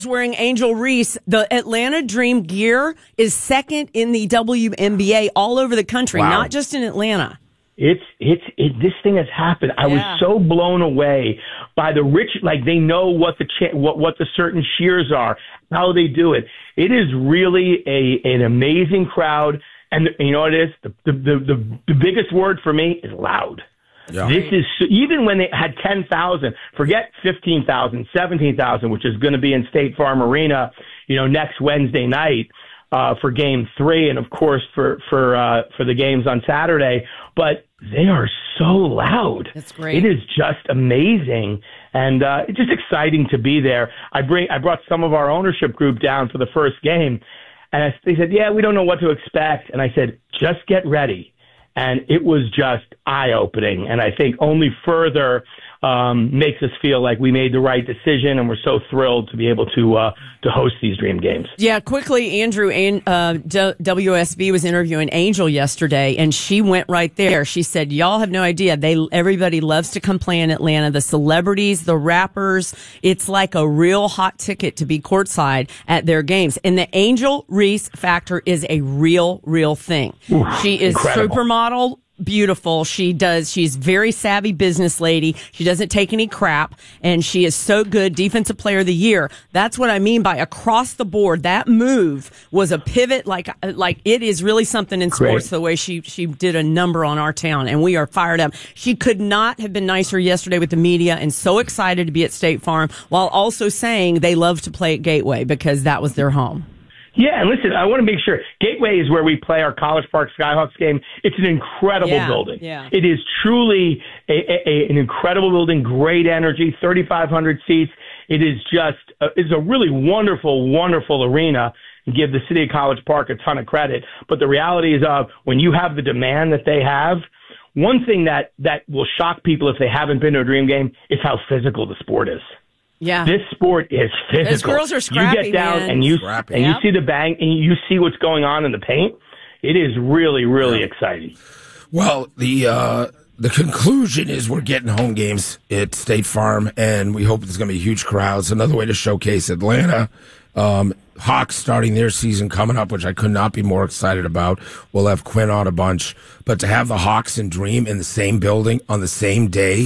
wearing Angel Reese. The Atlanta Dream gear is second in the WNBA all over the country, not just in Atlanta. This thing has happened. I was so blown away by the rich, like they know what the certain shears are, how they do it. It is really an amazing crowd. And you know what it is? The biggest word for me is loud. Yeah. This is, even when they had 10,000, forget 15,000, 17,000, which is going to be in State Farm Arena, next Wednesday night, for Game 3, and of course for the games on Saturday. But they are so loud. That's great. It is just amazing, and it's just exciting to be there. I brought some of our ownership group down for the first game, and they said, "Yeah, we don't know what to expect." And I said, "Just get ready." And it was just eye-opening, and I think only further makes us feel like we made the right decision, and we're so thrilled to be able to host these Dream Games. Yeah, quickly, Andrew, WSB was interviewing Angel yesterday, and she went right there. She said, y'all have no idea. Everybody loves to come play in Atlanta. The celebrities, the rappers, it's like a real hot ticket to be courtside at their games. And the Angel Reese factor is a real thing. Ooh, she is incredible. Supermodel. Beautiful. She's very savvy business lady. She doesn't take any crap, and she is so good. Defensive player of the year. That's what I mean by across the board. That move was a pivot. Like it is really something in sports. The way she did a number on our town, and we are fired up. She could not have been nicer yesterday with the media, and so excited to be at State Farm, while also saying they love to play at Gateway because that was their home. Yeah, and listen, I want to make sure, Gateway is where we play our College Park Skyhawks game. It's an incredible building. Yeah. It is truly an incredible building, great energy, 3,500 seats. It is it's a really wonderful arena, and give the city of College Park a ton of credit. But the reality is, when you have the demand that they have, one thing that will shock people if they haven't been to a Dream Game is how physical the sport is. Yeah. This sport is physical. Those girls are scrappy, You get down man. and you see the bang and you see what's going on in the paint. It is really exciting. Well, the conclusion is we're getting home games at State Farm, and we hope there's going to be huge crowds. Another way to showcase Atlanta. Hawks starting their season coming up, which I could not be more excited about. We'll have Quinn on a bunch. But to have the Hawks and Dream in the same building on the same day